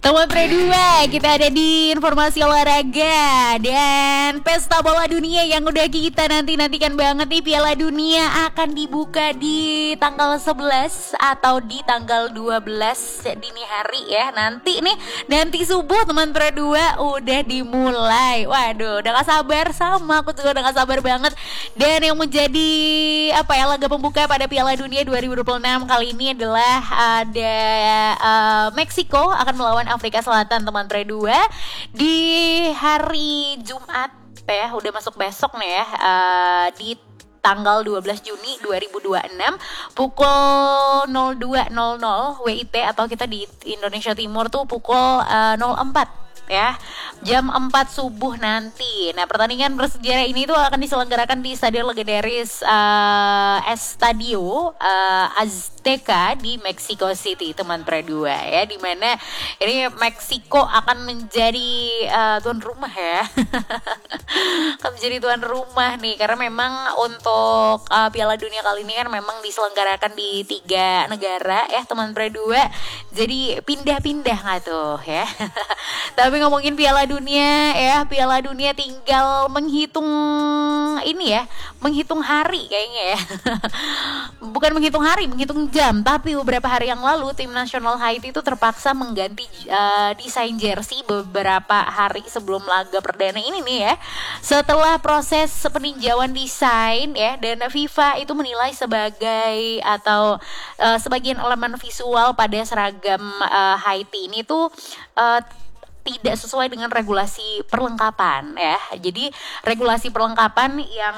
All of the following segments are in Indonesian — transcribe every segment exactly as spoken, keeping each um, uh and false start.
Teman Pre dua, kita ada di informasi olahraga dan pesta bola dunia yang udah kita nanti-nantikan banget nih. Piala Dunia akan dibuka di tanggal sebelas atau di tanggal dua belas dini hari ya. Nanti nih, nanti subuh teman Pre dua udah dimulai. Waduh, udah gak sabar, sama aku juga udah gak sabar banget. Dan yang menjadi apa ya laga pembuka pada Piala Dunia dua ribu dua puluh enam kali ini adalah ada uh, Meksiko akan melawan Afrika Selatan teman Pre dua di hari Jumat ya, udah masuk besok nih ya, uh, di tanggal dua belas Juni dua ribu dua puluh enam pukul nol dua nol nol W I T atau kita di Indonesia Timur tuh pukul uh, nol empat ya, jam empat subuh nanti. Nah, pertandingan bersejarah ini tuh akan diselenggarakan di Stadion legendaris uh, Estadio uh, Azteca di Mexico City teman Pre dua ya, dimana ini Meksiko akan menjadi uh, tuan rumah ya akan menjadi tuan rumah nih, karena memang untuk uh, Piala Dunia kali ini kan memang diselenggarakan di tiga negara ya teman Pre dua, jadi pindah-pindah nggak tuh ya tapi ngomongin Piala Dunia ya, Piala Dunia tinggal menghitung ini ya, menghitung hari kayaknya ya bukan menghitung hari, menghitung jam. Tapi beberapa hari yang lalu tim nasional Haiti itu terpaksa mengganti uh, desain jersey beberapa hari sebelum laga perdana ini nih ya, setelah proses peninjauan desain ya, dan FIFA itu menilai sebagai atau uh, sebagian elemen visual pada seragam uh, Haiti ini tuh uh, tidak sesuai dengan regulasi perlengkapan ya. Jadi regulasi perlengkapan yang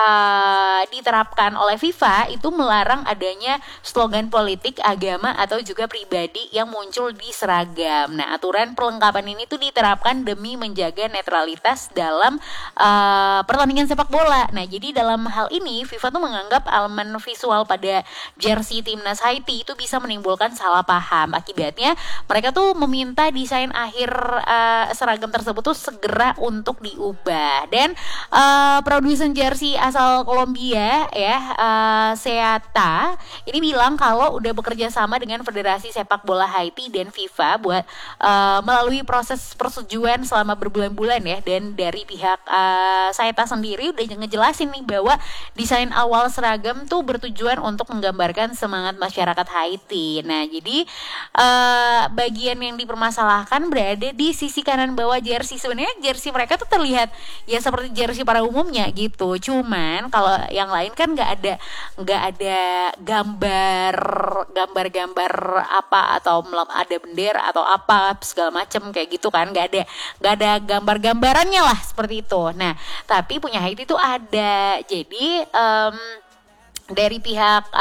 uh, diterapkan oleh FIFA itu melarang adanya slogan politik, agama atau juga pribadi yang muncul di seragam. Nah, aturan perlengkapan ini tuh diterapkan demi menjaga netralitas dalam uh, pertandingan sepak bola. Nah, jadi dalam hal ini FIFA tuh menganggap elemen visual pada jersey timnas Haiti itu bisa menimbulkan salah paham. Akibatnya mereka tuh meminta desain akhir Uh, seragam tersebut tuh segera untuk diubah. Dan uh, produsen jersey asal Kolombia ya, uh, Seata ini bilang kalau udah bekerja sama dengan Federasi Sepak Bola Haiti dan FIFA buat uh, melalui proses persetujuan selama berbulan-bulan ya. Dan dari pihak uh, Seata sendiri udah ngejelasin nih bahwa desain awal seragam tuh bertujuan untuk menggambarkan semangat masyarakat Haiti. Nah, jadi uh, bagian yang dipermasalahkan berada di di sisi kanan bawah jersey. Sebenarnya jersey mereka tuh terlihat ya seperti jersey pada umumnya gitu. Cuman kalau yang lain kan nggak ada nggak ada gambar gambar-gambar apa atau ada bendera atau apa segala macam kayak gitu kan, nggak ada nggak ada gambar-gambarannya lah seperti itu. Nah, tapi punya Haiti itu ada. Jadi um, dari pihak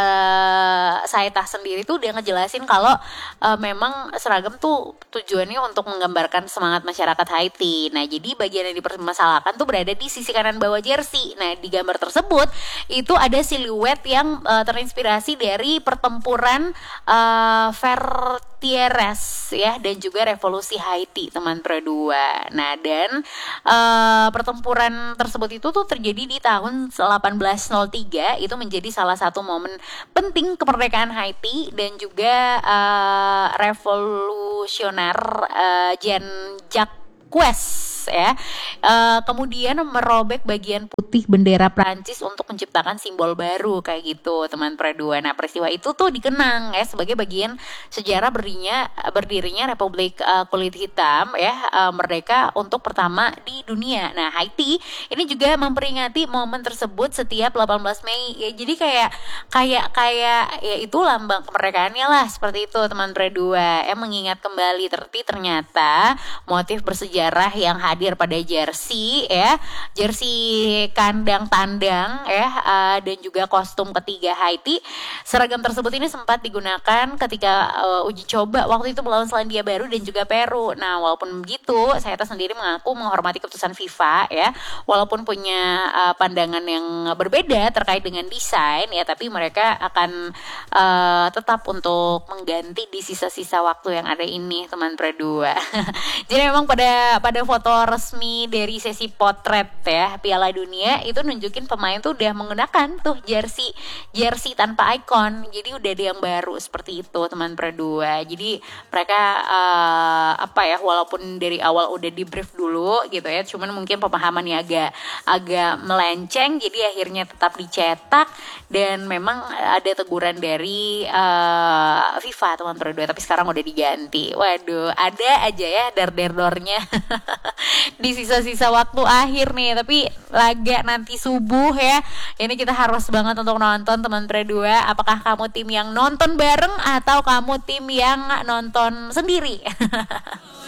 uh, Saeta sendiri tuh dia ngejelasin kalau uh, memang seragam tuh tujuannya untuk menggambarkan semangat masyarakat Haiti. Nah, jadi bagian yang dipermasalahkan tuh berada di sisi kanan bawah jersey. Nah, di gambar tersebut itu ada siluet yang uh, terinspirasi dari pertempuran uh, Vertieres ya, dan juga revolusi Haiti teman Pre dua. Nah, dan uh, pertempuran tersebut itu tuh terjadi di tahun delapan belas nol tiga, itu menjadi salah satu momen penting kemerdekaan Haiti dan juga uh, revolusioner uh, Jean-Jacques ya. Uh, kemudian merobek bagian putih bendera Prancis untuk menciptakan simbol baru kayak gitu teman Pre dua. Nah, peristiwa itu tuh dikenang ya sebagai bagian sejarah berdirinya berdirinya Republik uh, Kulit Hitam ya, uh, merdeka untuk pertama di dunia. Nah, Haiti ini juga memperingati momen tersebut setiap delapan belas Mei ya. Jadi kayak kayak kayak ya itu lambang kemerdekaannya lah seperti itu teman Pre dua. Ya, mengingat kembali terti ternyata motif bersejarah yang hadir pada jersey ya, jersey kandang tandang ya, uh, dan juga kostum ketiga Haiti. Seragam tersebut ini sempat digunakan ketika uh, uji coba waktu itu melawan Selandia Baru dan juga Peru. Nah, walaupun begitu, Saeta sendiri mengaku menghormati keputusan FIFA ya, walaupun punya uh, pandangan yang berbeda terkait dengan desain ya, tapi mereka akan uh, tetap untuk mengganti di sisa-sisa waktu yang ada ini teman Pre dua. Jadi memang pada pada foto foto resmi dari sesi potret ya Piala Dunia itu nunjukin pemain tuh udah menggunakan tuh jersey jersey tanpa ikon. Jadi udah ada yang baru seperti itu teman berdua. Jadi mereka uh, apa ya walaupun dari awal udah di brief dulu gitu ya, cuman mungkin pemahamannya agak agak melenceng, jadi akhirnya tetap dicetak dan memang ada teguran dari uh, FIFA teman berdua, tapi sekarang udah diganti. Waduh, ada aja ya dar-der-dornya di sisa-sisa waktu akhir nih. Tapi laga nanti subuh ya, ini kita harus banget untuk nonton teman berdua. Apakah kamu tim yang nonton bareng atau kamu tim yang nonton sendiri?